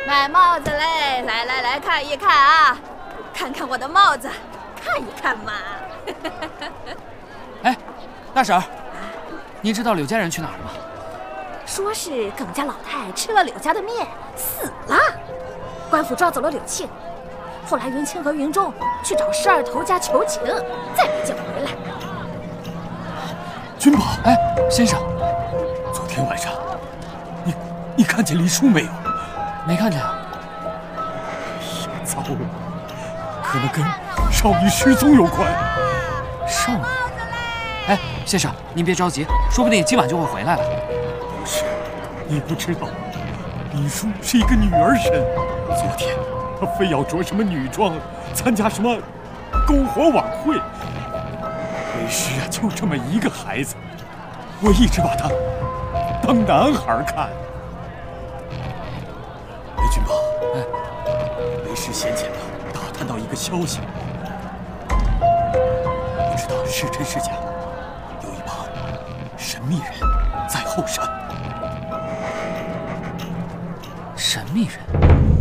买帽子嘞！来，看一看啊，看看我的帽子，看一看嘛。 哎，大婶儿，您知道柳家人去哪儿了吗？ 说是耿家老太吃了柳家的面死了，官府抓走了柳庆，后来云清和云中去找十二头家求情，再没见回来。 君宝， 哎，先生， 昨天晚上，你看见黎叔没有？ 没看见啊。 糟了，可能跟少女失踪有关。 少女？哎，先生，您别着急，说不定今晚就会回来了。 不是，你不知道，黎叔是一个女儿身。昨天他非要着什么女装，参加什么篝火晚会。为师啊，就这么一个孩子，我一直把他当男孩看。雷君宝，为师先前打探到一个消息，不知道是真是假，有一帮神秘人在后山。 神秘人？